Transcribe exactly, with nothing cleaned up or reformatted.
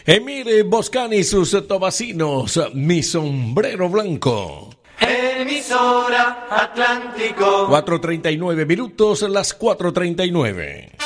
Emile Boscani y sus tobacinos, Mi Sombrero Blanco. Emisora Atlántico. cuatro treinta y nueve minutos, las cuatro treinta y nueve.